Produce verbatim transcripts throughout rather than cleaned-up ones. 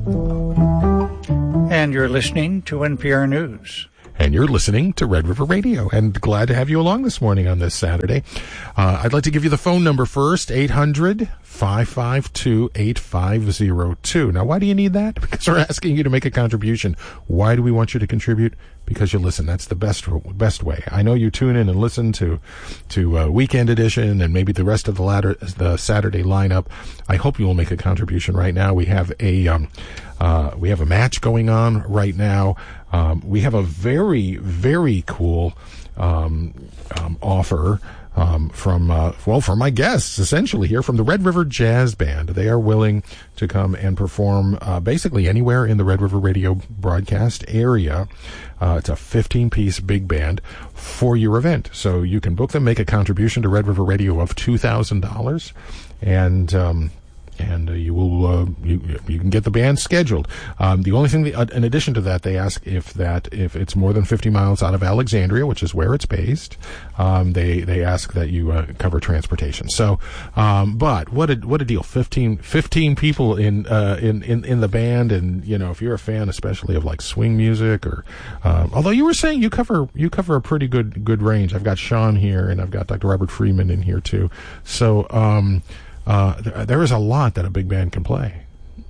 And you're listening to N P R News. And you're listening to Red River Radio, and glad to have you along this morning on this Saturday. Uh, I'd like to give you the phone number first, eight hundred, five five two, eight five zero two. Now, why do you need that? Because we're asking you to make a contribution. Why do we want you to contribute? Because you listen. That's the best best way. I know you tune in and listen to to uh, Weekend Edition and maybe the rest of the latter the Saturday lineup. I hope you will make a contribution right now. We have a um, uh, we have a match going on right now. Um, we have a very very cool um, um, offer. Um, from, uh, well, from my guests, essentially here from the Red River Jazz Band. They are willing to come and perform, uh, basically anywhere in the Red River Radio broadcast area. Uh, it's a fifteen piece big band for your event. So you can book them, make a contribution to Red River Radio of two thousand dollars, and, um, and uh, you will uh, you you can get the band scheduled. Um, the only thing, that, uh, in addition to that, they ask if that if it's more than fifty miles out of Alexandria, which is where it's based. Um, they they ask that you uh, cover transportation. So, um, but what a what a deal! fifteen, fifteen people in uh, in in in the band, and you know, if you're a fan, especially of like swing music, or um, although you were saying you cover you cover a pretty good good range. I've got Sean here, and I've got Doctor Robert Freeman in here too. So. Um, Uh, th- there is a lot that a big band can play.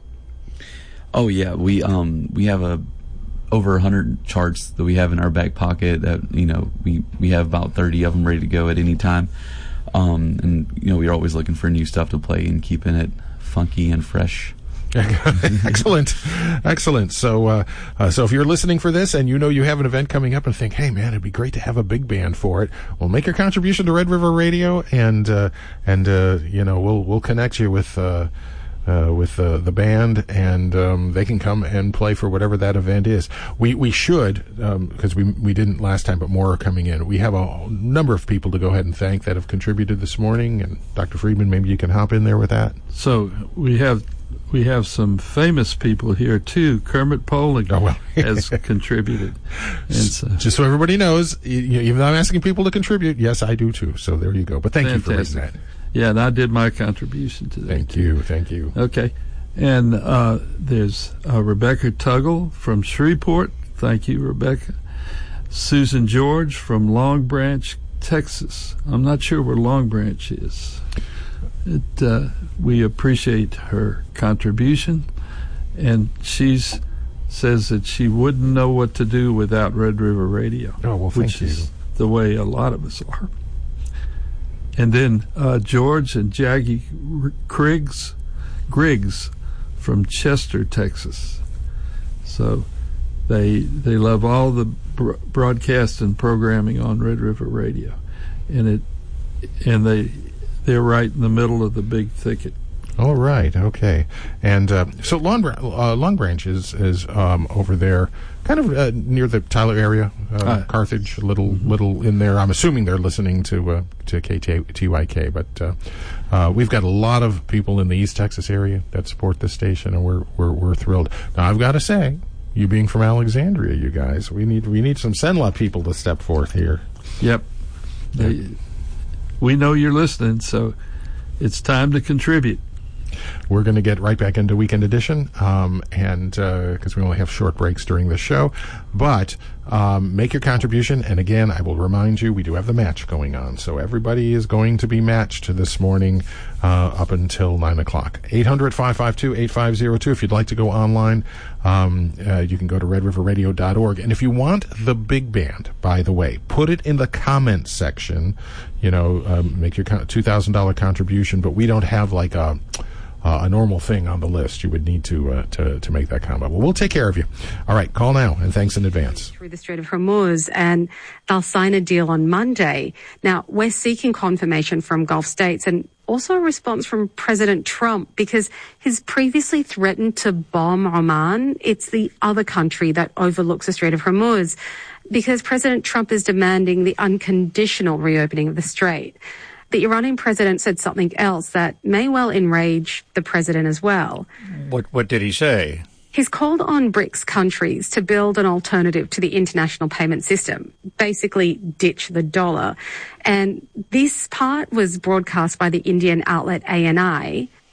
Oh yeah, we um we have a over a hundred charts that we have in our back pocket. That you know we we have about thirty of them ready to go at any time. Um, and you know we're always looking for new stuff to play and keeping it funky and fresh. Excellent, excellent. So, uh, uh, so if you're listening for this and you know you have an event coming up and think, "Hey, man, it'd be great to have a big band for it," well, make your contribution to Red River Radio, and uh, and uh, you know we'll we'll connect you with uh, uh, with uh, the band, and um, they can come and play for whatever that event is. We we should because um, we we didn't last time, but more are coming in. We have a number of people to go ahead and thank that have contributed this morning, and Doctor Friedman, maybe you can hop in there with that. So we have. We have some famous people here, too. Kermit Poling oh, well. has contributed. And so, just so everybody knows, you, even though I'm asking people to contribute, yes, I do, too. So there you go. But thank fantastic. you for reading that. Yeah, and I did my contribution to that. Thank too. you. Thank you. Okay. And uh, there's uh, Rebecca Tuggle from Shreveport. Thank you, Rebecca. Susan George from Long Branch, Texas. I'm not sure where Long Branch is. It, uh, we appreciate her contribution, and she says that she wouldn't know what to do without Red River Radio. Oh, well, thank which you. is the way a lot of us are. And then uh, George and Jackie Griggs, Griggs from Chester, Texas. So they they love all the br- broadcast and programming on Red River Radio, and it and they. They're right in the middle of the big thicket. All right, okay. And uh, so Long, uh, Long Branch is, is um, over there, kind of uh, near the Tyler area, uh, uh, Carthage, a little mm-hmm. little in there. I'm assuming they're listening to uh, to K T Y K, but uh, uh, we've got a lot of people in the East Texas area that support this station, and we're we're, we're thrilled. Now, I've got to say, you being from Alexandria, you guys, we need we need some Cenla people to step forth here. Yep. They, yeah. We know you're listening, so it's time to contribute. We're going to get right back into Weekend Edition, um, and because uh, we only have short breaks during the show. But um, make your contribution, and again, I will remind you, we do have the match going on. So everybody is going to be matched this morning uh, up until nine o'clock. eight hundred, five five two, eight five zero two. If you'd like to go online, um, uh, you can go to red river radio dot org. And if you want the big band, by the way, put it in the comments section. You know, um, make your two thousand dollars contribution, but we don't have like a... Uh, a normal thing on the list. You would need to uh, to to make that comment. Well, we'll take care of you. All right, call now, and thanks in advance. Through the Strait of Hormuz, and they'll sign a deal on Monday. Now, we're seeking confirmation from Gulf states and also a response from President Trump, because he's previously threatened to bomb Oman. It's the other country that overlooks the Strait of Hormuz, because President Trump is demanding the unconditional reopening of the strait. The Iranian president said something else that may well enrage the president as well. What what did he say? He's called on BRICS countries to build an alternative to the international payment system, basically ditch the dollar. And this part was broadcast by the Indian outlet A N I.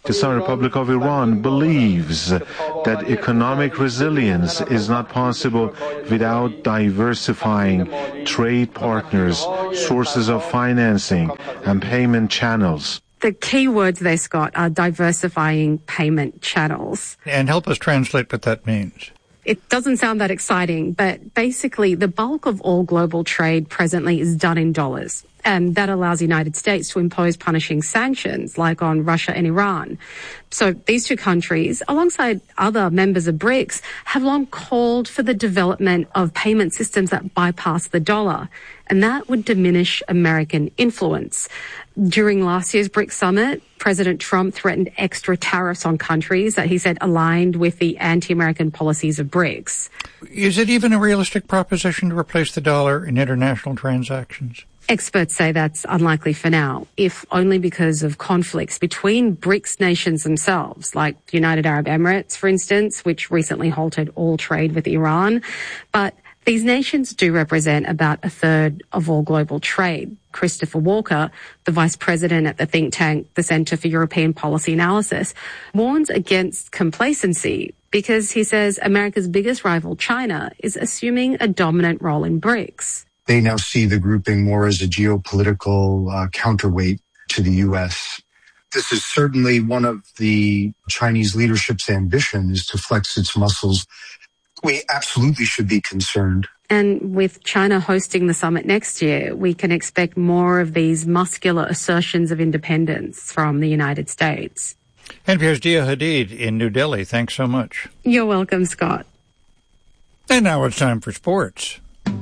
The Islamic Republic of Iran believes that economic resilience is not possible without diversifying trade partners, sources of financing, and payment channels. The key words there, Scott, are diversifying payment channels. And help us translate what that means. It doesn't sound that exciting, but basically the bulk of all global trade presently is done in dollars. And that allows the United States to impose punishing sanctions like on Russia and Iran. So these two countries, alongside other members of BRICS, have long called for the development of payment systems that bypass the dollar. And that would diminish American influence. During last year's BRICS summit, President Trump threatened extra tariffs on countries that he said aligned with the anti-American policies of BRICS. Is it even a realistic proposition to replace the dollar in international transactions? Experts say that's unlikely for now, if only because of conflicts between BRICS nations themselves, like the United Arab Emirates, for instance, which recently halted all trade with Iran. But these nations do represent about a third of all global trade. Christopher Walker, the vice president at the think tank, the Center for European Policy Analysis, warns against complacency because he says America's biggest rival, China, is assuming a dominant role in BRICS. They now see the grouping more as a geopolitical uh, counterweight to the U S. This is certainly one of the Chinese leadership's ambitions to flex its muscles. We absolutely should be concerned. And with China hosting the summit next year, we can expect more of these muscular assertions of independence from the United States. N P R's Dia Hadid in New Delhi. Thanks so much. You're welcome, Scott. And now it's time for sports.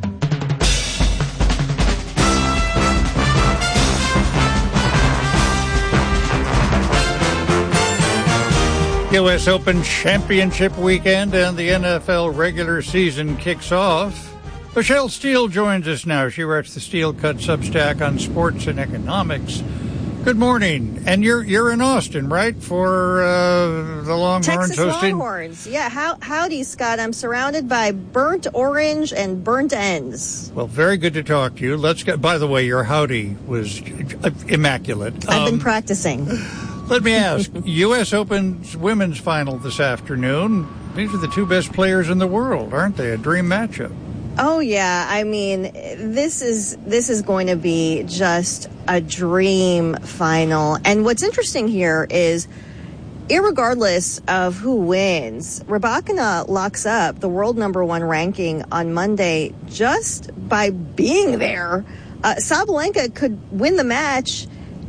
U S Open Championship weekend and the N F L regular season kicks off. Michelle Steele joins us now. She writes the Steel Cut Substack on sports and economics. Good morning. And you're you're in Austin, right, for uh, the Longhorns Texas hosting? Longhorns. Yeah, how, howdy, Scott. I'm surrounded by burnt orange and burnt ends. Well, very good to talk to you. Let's get. By the way, your howdy was immaculate. I've um, been practicing. Let me ask, U S Open's women's final this afternoon. These are the two best players in the world, aren't they? A dream matchup. Oh, yeah. I mean, this is this is going to be just a dream final. And what's interesting here is, irregardless of who wins, Rybakina locks up the world number one ranking on Monday just by being there. Uh, Sabalenka could win the match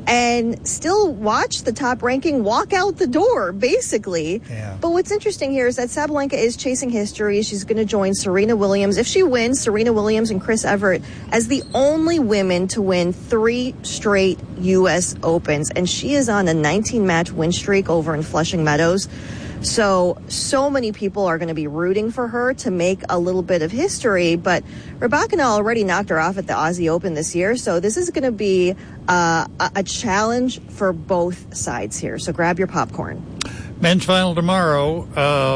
and still watch the top ranking walk out the door, basically. Yeah. But what's interesting here is that Sabalenka is chasing history. She's going to join Serena Williams. If she wins, Serena Williams and Chris Evert as the only women to win three straight U S Opens. And she is on a nineteen-match win streak over in Flushing Meadows. So, so many people are going to be rooting for her to make a little bit of history. But Rybakina already knocked her off at the Aussie Open this year. So this is going to be uh, a, a challenge for both sides here. So grab your popcorn. Men's final tomorrow.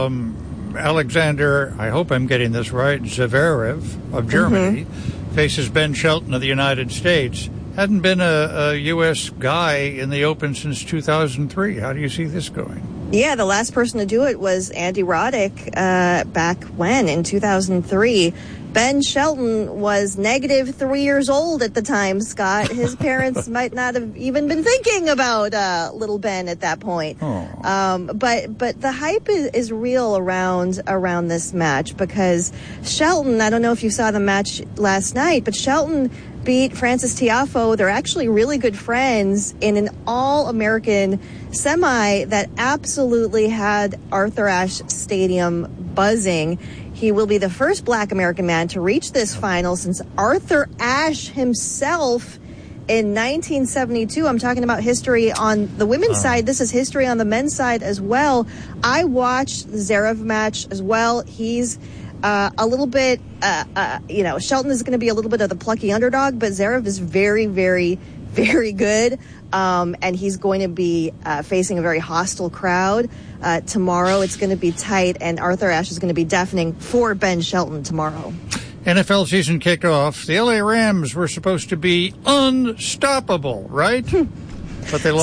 Um, Alexander, I hope I'm getting this right, Zverev of Germany, mm-hmm. faces Ben Shelton of the United States. Hadn't been a, a U S guy in the Open since two thousand three. How do you see this going? Yeah, the last person to do it was Andy Roddick uh, back when, in two thousand three. Ben Shelton was negative three years old at the time, Scott. His parents might not have even been thinking about uh, little Ben at that point. Um, but but the hype is, is real around around this match because Shelton, I don't know if you saw the match last night, but Shelton beat Francis Tiafoe. They're actually really good friends in an all-American semi that absolutely had Arthur Ashe Stadium buzzing. He will be the first black American man to reach this final since Arthur Ashe himself in nineteen seventy-two. I'm talking about history on the women's wow. side. This is history on the men's side as well. I watched the Zverev match as well. He's Uh, a little bit, uh, uh, you know, Shelton is going to be a little bit of the plucky underdog, but Zverev is very, very, very good. Um, and he's going to be uh, facing a very hostile crowd. Uh, tomorrow it's going to be tight, and Arthur Ashe is going to be deafening for Ben Shelton tomorrow. N F L season kicked off. The L A Rams were supposed to be unstoppable, right? But they lost. So,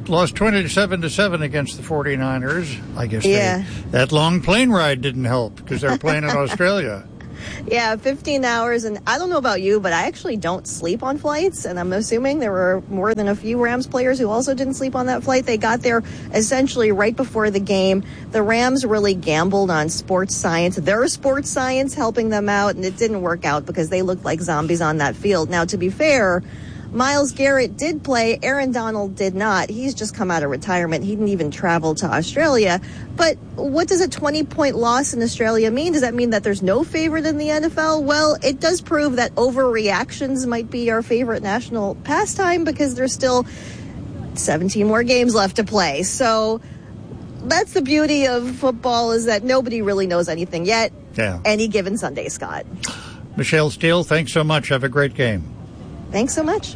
lost twenty-seven to seven against the forty-niners. I guess yeah. they, that long plane ride didn't help because they're playing in Australia. Yeah, fifteen hours, and I don't know about you, but I actually don't sleep on flights, and I'm assuming there were more than a few Rams players who also didn't sleep on that flight. They got there essentially right before the game. The Rams really gambled on sports science, their sports science helping them out, and it didn't work out because they looked like zombies on that field. Now, to be fair, Myles Garrett did play. Aaron Donald did not. He's just come out of retirement. He didn't even travel to Australia. But what does a twenty-point loss in Australia mean? Does that mean that there's no favorite in the N F L? Well, it does prove that overreactions might be our favorite national pastime because there's still seventeen more games left to play. So that's the beauty of football, is that nobody really knows anything yet. Yeah. Any given Sunday, Scott. Michelle Steele, thanks so much. Have a great game. Thanks so much.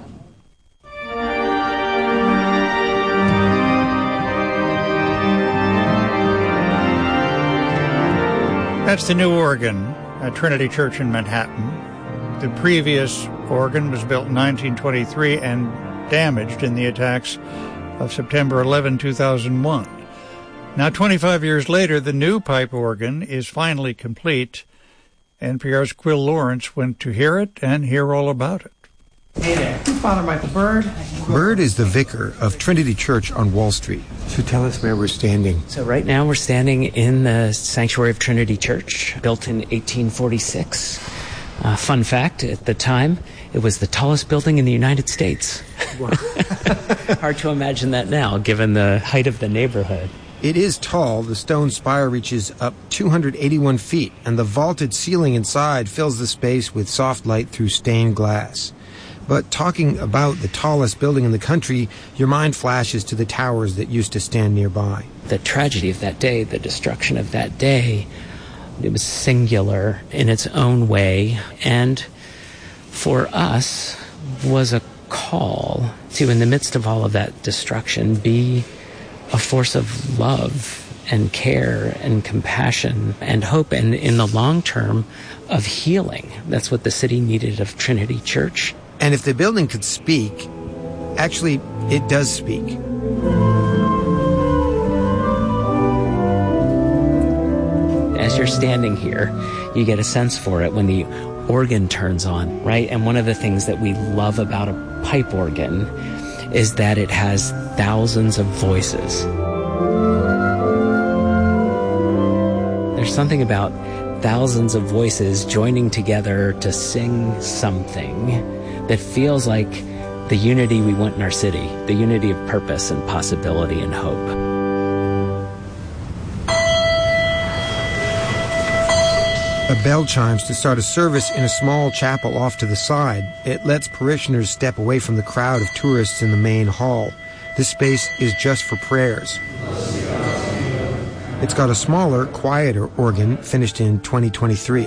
That's the new organ at Trinity Church in Manhattan. The previous organ was built in nineteen twenty-three and damaged in the attacks of September eleventh, two thousand one. Now, twenty-five years later, the new pipe organ is finally complete. N P R's Quill Lawrence went to hear it and hear all about it. Hey there, Father Michael Bird. Bird is the vicar of Trinity Church on Wall Street. So tell us where we're standing. So right now we're standing in the sanctuary of Trinity Church, built in eighteen forty-six. Uh, fun fact, at the time, it was the tallest building in the United States. Wow. Hard to imagine that now, given the height of the neighborhood. It is tall. The stone spire reaches up two hundred eighty-one feet, and the vaulted ceiling inside fills the space with soft light through stained glass. But talking about the tallest building in the country, your mind flashes to the towers that used to stand nearby. The tragedy of that day, the destruction of that day, it was singular in its own way, and for us was a call to, in the midst of all of that destruction, be a force of love and care and compassion and hope, and in the long term of healing. That's what the city needed of Trinity Church. And if the building could speak, actually, it does speak. As you're standing here, you get a sense for it when the organ turns on, right? And one of the things that we love about a pipe organ is that it has thousands of voices. There's something about thousands of voices joining together to sing something that feels like the unity we want in our city, the unity of purpose and possibility and hope. A bell chimes to start a service in a small chapel off to the side. It lets parishioners step away from the crowd of tourists in the main hall. This space is just for prayers. It's got a smaller, quieter organ finished in twenty twenty-three.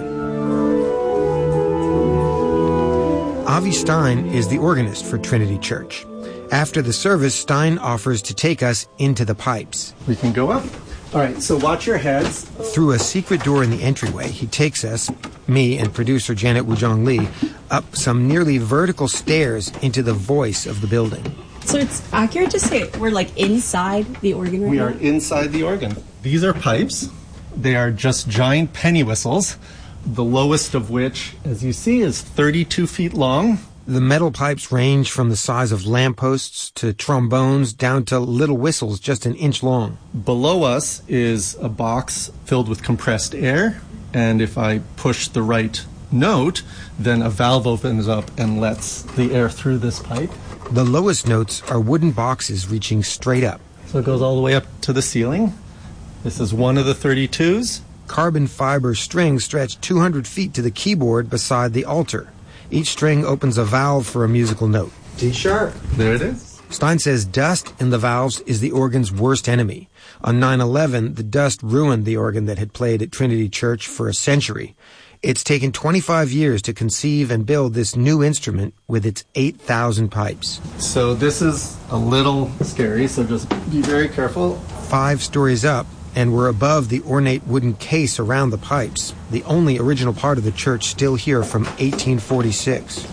Avi Stein is the organist for Trinity Church. After the service, Stein offers to take us into the pipes. We can go up. All right, so watch your heads. Through a secret door in the entryway, he takes us, me and producer Janet Woo-jong Lee, up some nearly vertical stairs into the voice of the building. So it's accurate to say we're like inside the organ right We now? are inside the organ. These are pipes. They are just giant penny whistles, the lowest of which, as you see, is thirty-two feet long. The metal pipes range from the size of lampposts to trombones down to little whistles just an inch long. Below us is a box filled with compressed air, and if I push the right note, then a valve opens up and lets the air through this pipe. The lowest notes are wooden boxes reaching straight up. So it goes all the way up to the ceiling. This is one of the thirty-twos. Carbon fiber strings stretch two hundred feet to the keyboard beside the altar. Each string opens a valve for a musical note. D sharp. There it is. Stein says dust in the valves is the organ's worst enemy. On nine eleven, the dust ruined the organ that had played at Trinity Church for a century. It's taken twenty-five years to conceive and build this new instrument with its eight thousand pipes. So this is a little scary, so just be very careful. Five stories up, and we're above the ornate wooden case around the pipes, the only original part of the church still here from eighteen forty-six. Hold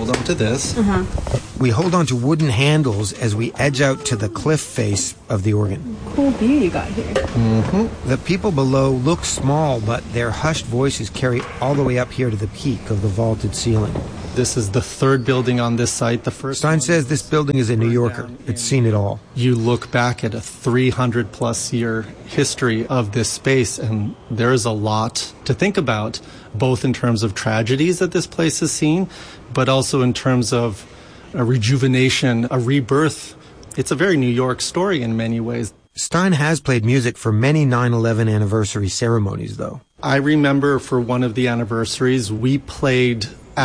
hold on to this. Uh-huh. We hold on to wooden handles as we edge out to the cliff face of the organ. Cool view you got here. Mm-hmm. The people below look small, but their hushed voices carry all the way up here to the peak of the vaulted ceiling. This is the third building on this site. The first Stein says this building is a New Yorker. It's seen it all. You look back at a three hundred plus year history of this space, and there's a lot to think about, both in terms of tragedies that this place has seen, but also in terms of a rejuvenation, a rebirth. It's a very New York story in many ways. Stein has played music for many nine eleven anniversary ceremonies, though. I remember for one of the anniversaries, we played